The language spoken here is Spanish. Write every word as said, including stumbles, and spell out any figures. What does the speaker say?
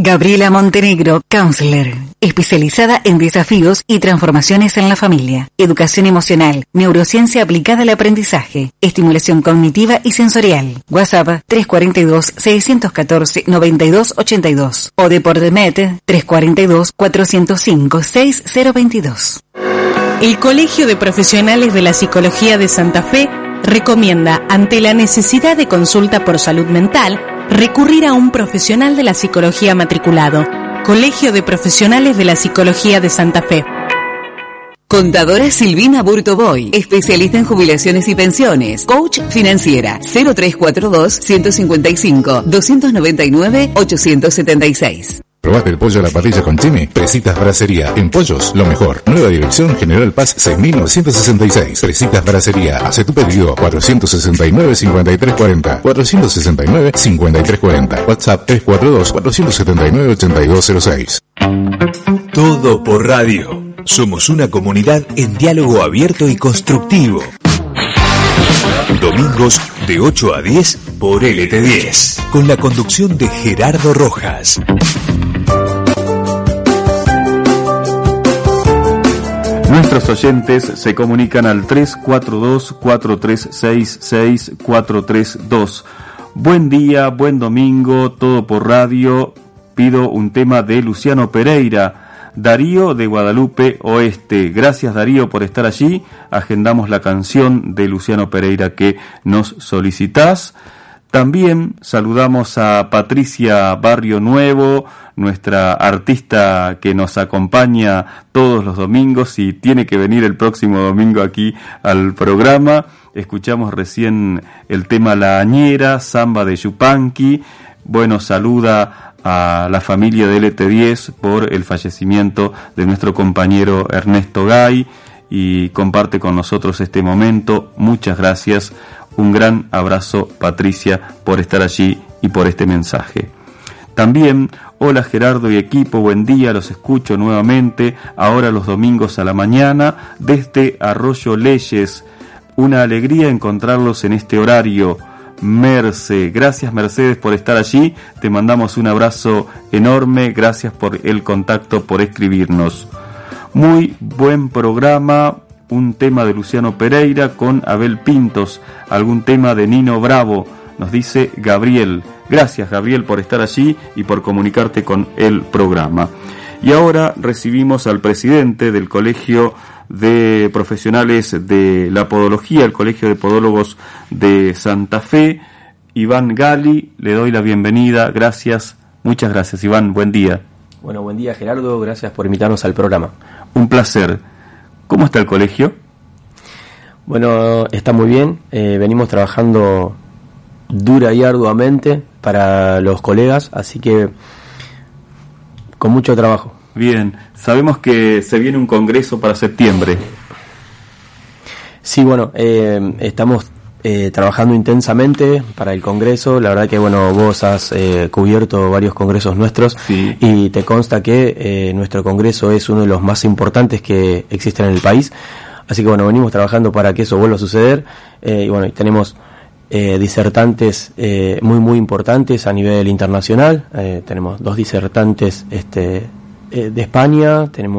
Gabriela Montenegro, counselor, especializada en desafíos y transformaciones en la familia, educación emocional, neurociencia aplicada al aprendizaje, estimulación cognitiva y sensorial. WhatsApp tres cuatro dos, seis uno cuatro, nueve dos ocho dos o Deportmet tres cuatro dos, cuatro cero cinco, seis cero dos dos. El Colegio de Profesionales de la Psicología de Santa Fe recomienda, ante la necesidad de consulta por salud mental, recurrir a un profesional de la psicología matriculado. Colegio de Profesionales de la Psicología de Santa Fe. Contadora Silvina Burtoboy, especialista en jubilaciones y pensiones, coach financiera, cero tres cuatro dos, uno cinco cinco, dos nueve nueve, ocho siete seis. ¿Probaste el pollo a la parrilla con Chimi? Presitas Bracería. En pollos, lo mejor. Nueva dirección, General Paz seis mil novecientos sesenta y seis. Presitas Bracería. Hace tu pedido cuatro seis nueve, cinco tres cuatro cero. cuatro seis nueve, cinco tres cuatro cero. WhatsApp tres cuatro dos, cuatro siete nueve, ocho dos cero seis. Todo por radio. Somos una comunidad en diálogo abierto y constructivo. Domingos de ocho a diez por L T diez. Con la conducción de Gerardo Rojas. Nuestros oyentes se comunican al tres cuatro dos, cuatro tres seis, seis cuatro tres dos. Buen día, buen domingo, todo por radio. Pido un tema de Luciano Pereira, Darío de Guadalupe Oeste. Gracias, Darío, por estar allí. Agendamos la canción de Luciano Pereira que nos solicitás. También saludamos a Patricia Barrio Nuevo, nuestra artista que nos acompaña todos los domingos y tiene que venir el próximo domingo aquí al programa. Escuchamos recién el tema La Añera, samba de Yupanqui. Bueno, saluda a la familia de L T diez por el fallecimiento de nuestro compañero Ernesto Gay y comparte con nosotros este momento. Muchas gracias. Un gran abrazo, Patricia, por estar allí y por este mensaje. También, hola Gerardo y equipo, buen día, los escucho nuevamente, ahora los domingos a la mañana, desde Arroyo Leyes. Una alegría encontrarlos en este horario. Merce, gracias Mercedes por estar allí, te mandamos un abrazo enorme, gracias por el contacto, por escribirnos. Muy buen programa. Un tema de Luciano Pereira con Abel Pintos, algún tema de Nino Bravo, nos dice Gabriel. Gracias, Gabriel, por estar allí y por comunicarte con el programa. Y ahora recibimos al presidente del Colegio de Profesionales de la Podología, el Colegio de Podólogos de Santa Fe, Iván Gali. Le doy la bienvenida. Gracias, muchas gracias, Iván. Buen día. Bueno, buen día, Gerardo. Gracias por invitarnos al programa. Un placer. ¿Cómo está el colegio? Bueno, está muy bien. Eh, venimos trabajando dura y arduamente para los colegas, así que con mucho trabajo. Bien, sabemos que se viene un congreso para septiembre. Sí, bueno, eh, estamos eh, trabajando intensamente para el congreso. La verdad que, bueno, vos has eh, cubierto varios congresos nuestros, sí, y te consta que eh, nuestro congreso es uno de los más importantes que existen en el país. Así que, bueno, venimos trabajando para que eso vuelva a suceder. Eh, y, bueno, y tenemos eh, disertantes eh, muy, muy importantes a nivel internacional. Eh, tenemos dos disertantes este, eh, de España, tenemos